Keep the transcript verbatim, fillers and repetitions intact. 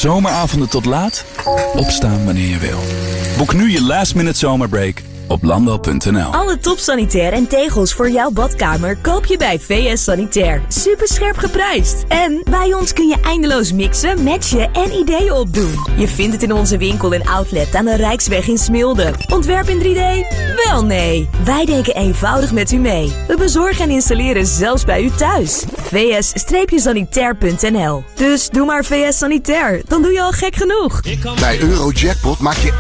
Zomeravonden tot laat, opstaan wanneer je wil. Boek nu je last minute zomerbreak op landal punt n l. Alle topsanitair en tegels voor jouw badkamer koop je bij V S Sanitair. Super scherp geprijsd. En bij ons kun je eindeloos mixen, matchen en ideeën opdoen. Je vindt het in onze winkel en outlet aan de Rijksweg in Smilde. Ontwerp in drie D? Wel nee. Wij denken eenvoudig met u mee. We bezorgen en installeren zelfs bij u thuis. v s sanitair punt n l. Dus doe maar V S Sanitair. Dan doe je al gek genoeg. Bij Eurojackpot maak je